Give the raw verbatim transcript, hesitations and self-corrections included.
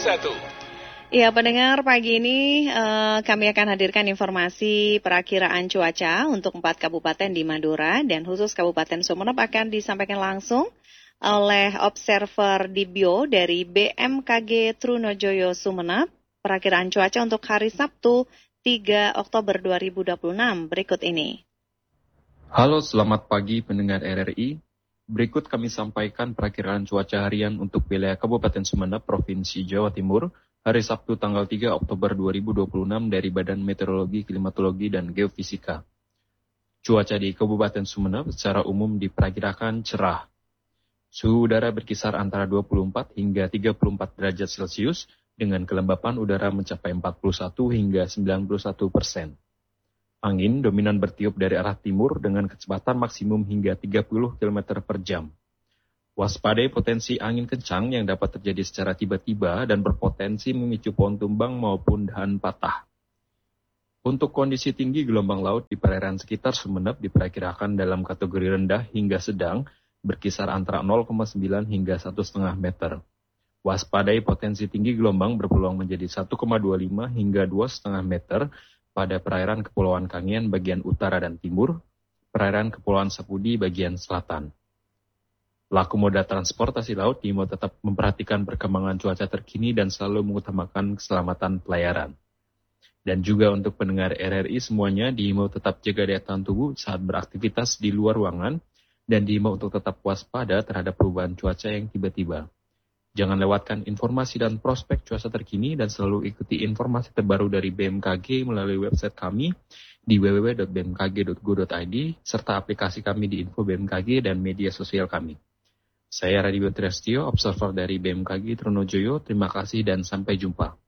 satu. Ya, pendengar, pagi ini uh, kami akan hadirkan informasi perakiraan cuaca untuk empat kabupaten di Madura dan khusus Kabupaten Sumeneb akan disampaikan langsung oleh observer Dibyo dari B M K G Trunojoyo Sumeneb. Perakiraan cuaca untuk hari Sabtu tiga Oktober dua ribu dua puluh enam berikut ini. Halo, selamat pagi pendengar R R I. Berikut kami sampaikan perakiraan cuaca harian untuk wilayah Kabupaten Sumeneb, Provinsi Jawa Timur, hari Sabtu tanggal tiga Oktober dua ribu dua puluh enam dari Badan Meteorologi, Klimatologi, dan Geofisika. Cuaca di Kabupaten Sumeneb secara umum diperkirakan cerah. Suhu udara berkisar antara dua puluh empat hingga tiga puluh empat derajat Celcius dengan kelembapan udara mencapai empat puluh satu hingga sembilan puluh satu persen. Angin dominan bertiup dari arah timur dengan kecepatan maksimum hingga tiga puluh kilometer per jam. Waspadai potensi angin kencang yang dapat terjadi secara tiba-tiba dan berpotensi memicu pohon tumbang maupun dahan patah. Untuk kondisi tinggi gelombang laut di perairan sekitar Sumeneb diperkirakan dalam kategori rendah hingga sedang, berkisar antara nol koma sembilan hingga satu koma lima meter. Waspadai potensi tinggi gelombang berpeluang menjadi satu koma dua lima hingga dua koma lima meter pada perairan Kepulauan Kangean bagian utara dan timur, perairan Kepulauan Sapudi bagian selatan. Pelaku moda transportasi laut diimbau tetap memperhatikan perkembangan cuaca terkini dan selalu mengutamakan keselamatan pelayaran. Dan juga untuk pendengar R R I semuanya diimbau tetap jaga daya tahan tubuh saat beraktivitas di luar ruangan dan diimbau untuk tetap waspada terhadap perubahan cuaca yang tiba-tiba. Jangan lewatkan informasi dan prospek cuaca terkini dan selalu ikuti informasi terbaru dari B M K G melalui website kami di w w w dot b m k g dot go dot i d serta aplikasi kami di info B M K G dan media sosial kami. Saya Radio Trestio, observer dari B M K G Trunojoyo. Terima kasih dan sampai jumpa.